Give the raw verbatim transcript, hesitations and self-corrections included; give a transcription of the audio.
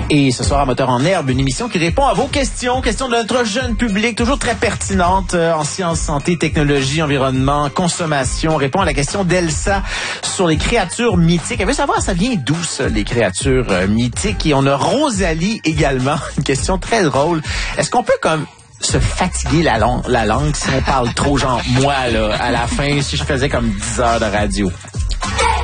Et ce soir, à Moteur en Herbe, une émission qui répond à vos questions, questions de notre jeune public, toujours très pertinentes euh, en sciences, santé, technologie, environnement, consommation. Répond à la question d'Elsa sur les créatures mythiques. Elle veut savoir, ça vient d'où, ça, les créatures euh, mythiques? Et on a Rosalie également, une question très drôle. Est-ce qu'on peut comme se fatiguer la, lang- la langue si on parle trop, genre moi, là, à la fin, si je faisais comme dix heures de radio?